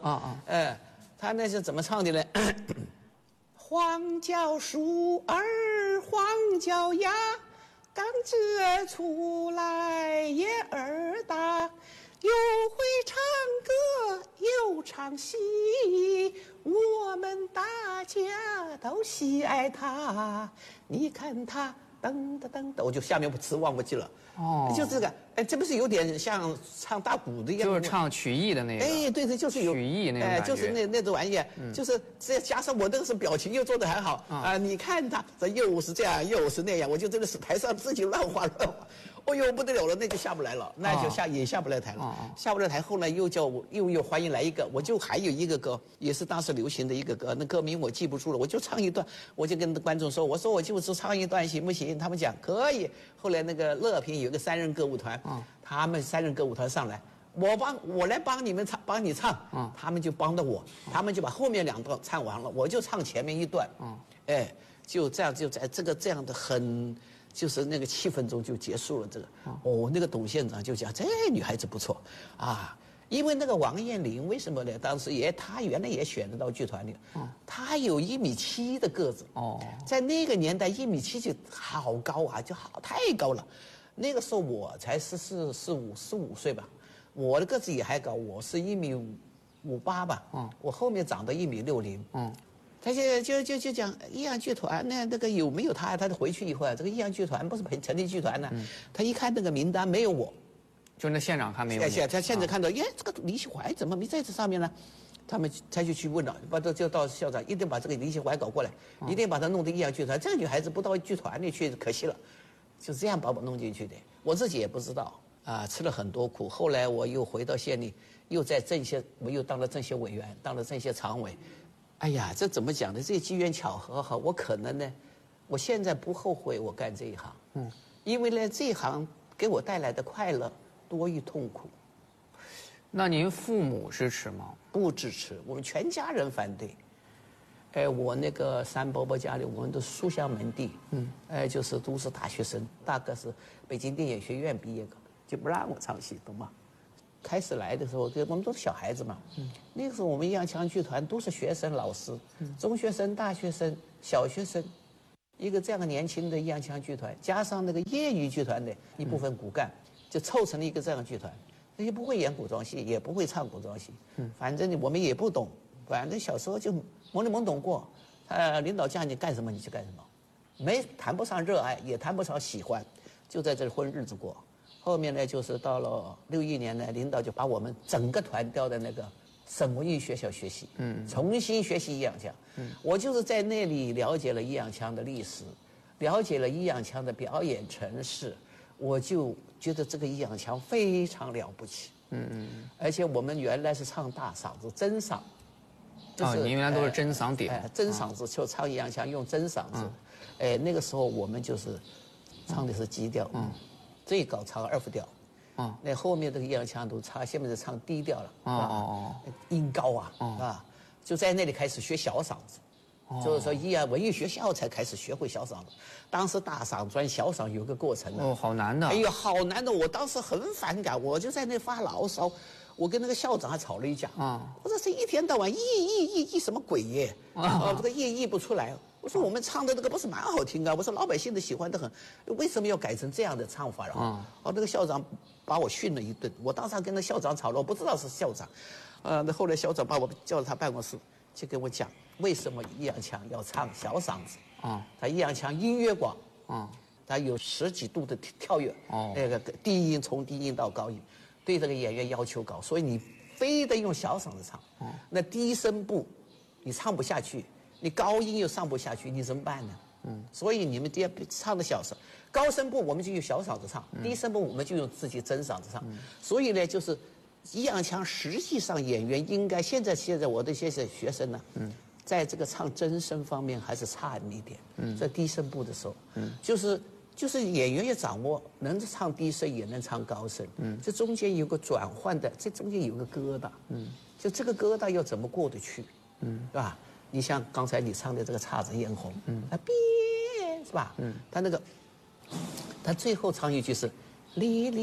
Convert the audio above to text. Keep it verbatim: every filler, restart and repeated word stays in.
啊啊， 呃，他那是怎么唱的呢？黄叫树儿黄叫呀，刚这出来也儿大，又会唱歌又唱戏，我们大家都喜爱他。你看他噔噔噔噔，我就下面词忘不记了。哦，就这个，哎，这不是有点像唱大鼓的一样？ 就是唱曲艺的那个。 哎，对对，就是有曲艺那种哎， 感觉就是那那种玩意儿，嗯、就是再加上我那个是表情又做得还好啊、呃！你看他这又是这样又是那样，我就真的是台上自己乱画乱画，哦呦不得了了，那就下不来了，那就下、哦、也下不来台了，哦、下不来台。后来又叫我又又欢迎来一个，我就还有一个歌，也是当时流行的一个歌，那歌名我记不住了，我就唱一段，我就跟观众说，我说我就是唱一段行不行？他们讲可以。后来那个乐平有个三人歌舞团，嗯、他们三人歌舞团上来。我帮我来帮你们唱，帮你唱，嗯，他们就帮着我，嗯、他们就把后面两段唱完了，我就唱前面一段，嗯，哎，就这样就在这个这样的很就是那个气氛中就结束了这个，嗯、哦，那个董县长就讲这女孩子不错啊，因为那个王艳玲为什么呢？当时也她原来也选得到剧团里，嗯，她有一米七的个子，哦，在那个年代一米七就好高啊，就好太高了，那个时候我才十四四五十五岁吧。我的个子也还高，我是一米五五八吧，嗯，我后面长到一米六零，嗯，他就就就就讲益阳剧团呢，那个有没有他？他回去以后啊，这个益阳剧团不是成立剧团呢，嗯、他一看那个名单没有我， 就那县长看没有你， 他现在看到，耶、啊，这个李喜怀怎么没在这上面呢？他们他就去问了，把这就到校长一定把这个李喜怀搞过来，嗯、一定把他弄到益阳剧团。这个女孩子不到剧团里去，可惜了，就这样把我弄进去的，我自己也不知道。啊，吃了很多苦。后来我又回到县里，又在政协，我又当了政协委员，当了政协常委。哎呀，这怎么讲呢？这机缘巧合哈，我可能呢，我现在不后悔我干这一行，嗯，因为呢，这一行给我带来的快乐多于痛苦。 那您父母支持吗？ 不支持，我们全家人反对。哎，我那个三伯伯家里，我们都书香门第，嗯，哎，就是都是大学生，大概是北京电影学院毕业的。就不让我唱戏，懂吗？开始来的时候，我们都是小孩子嘛。嗯，那个时候我们益阳腔剧团都是学生、老师，嗯、中学生、大学生、小学生，一个这样的年轻的益阳腔剧团，加上那个业余剧团的一部分骨干，嗯、就凑成了一个这样的剧团。那些不会演古装戏，也不会唱古装戏，嗯，反正我们也不懂，反正小时候就懵里懵懂过。他领导叫你干什么你就干什么，没谈不上热爱，也谈不上喜欢，就在这里混日子过。后面呢，就是到了六一年呢，领导就把我们整个团调在那个省文艺学校学习，嗯，重新学习益阳腔。嗯，我就是在那里了解了益阳腔的历史，了解了益阳腔的表演程式，我就觉得这个益阳腔非常了不起。嗯嗯，而且我们原来是唱大嗓子真嗓， 就是、哦，你原来都是真嗓点， 哎，真嗓子就唱益阳腔用真嗓子，嗯、哎，那个时候我们就是唱的是基调，嗯。最高唱二副调，啊、嗯，那后面这个益阳腔都唱，下面是唱低调了，哦哦哦，音高啊，哦、啊，就在那里开始学小嗓子，哦、就是说益阳文艺学校才开始学会小嗓子，当时大嗓转小嗓有个过程的， 哦，好难的， 哎呦，好难的，我当时很反感，我就在那发牢骚，我跟那个校长还吵了一架，啊、嗯，我说这一天到晚译译译译什么鬼耶，啊，这个译译不出来。我说我们唱的这个不是蛮好听啊！我说老百姓都喜欢得很，为什么要改成这样的唱法了？啊、哦，那个校长把我训了一顿，我当时还跟那校长吵了，我不知道是校长，呃，那后来校长把我叫到他办公室，就跟我讲为什么益阳腔要唱小嗓子啊？他益阳腔音乐广啊，他有十几度的跳跃，哦，那个低音从低音到高音，对这个演员要求高，所以你非得用小嗓子唱，哦，那低声部你唱不下去。你高音又上不下去，你怎么办呢？嗯，所以你们第二唱的小声，高声部我们就用小嗓子唱，嗯、低声部我们就用自己真嗓子唱。嗯、所以呢，就是益阳腔实际上演员应该现在现在我的这些学生呢，嗯，在这个唱真声方面还是差那么一点。嗯，在低声部的时候，嗯，就是就是演员要掌握能唱低声也能唱高声。嗯，这中间有个转换的，这中间有个疙瘩。嗯，就这个疙瘩要怎么过得去？嗯，是吧？你像刚才你唱的这个姹紫嫣红，嗯，啊，变是吧？嗯，他那个，他最后唱一句是，离离。